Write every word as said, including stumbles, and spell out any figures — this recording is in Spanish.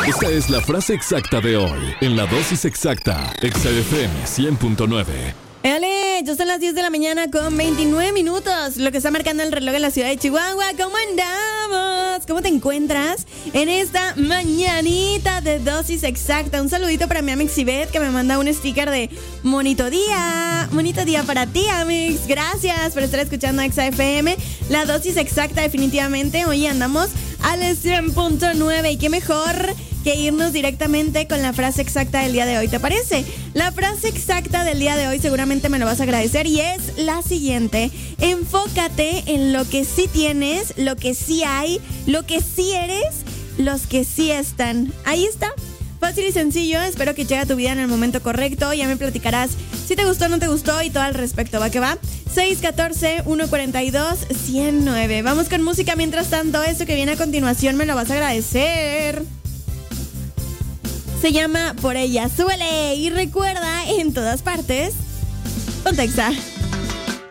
Esta es la frase exacta de hoy, en la dosis exacta, Exa F M cien punto nueve. ¡Éale! Ya son las diez de la mañana con veintinueve minutos, lo que está marcando el reloj en la ciudad de Chihuahua. ¿Cómo andamos? ¿Cómo te encuentras en esta mañanita de dosis exacta? Un saludito para mi Amix Ibet, que me manda un sticker de bonito día. Bonito día para ti, Amix. Gracias por estar escuchando Exa F M. La dosis exacta, definitivamente. Hoy andamos al cien punto nueve. Y qué mejor que irnos directamente con la frase exacta del día de hoy, ¿te parece? La frase exacta del día de hoy seguramente me lo vas a agradecer y es la siguiente: enfócate en lo que sí tienes, lo que sí hay, lo que sí eres, los que sí están. Ahí está. Fácil y sencillo, espero que llegue a tu vida en el momento correcto. Ya me platicarás si te gustó o no te gustó y todo al respecto, ¿va que va? seis uno cuatro, uno cuatro dos, uno cero nueve. Vamos con música mientras tanto. Eso que viene a continuación me lo vas a agradecer. Se llama Por Ella. Súbele y recuerda, en todas partes, ponte Exa.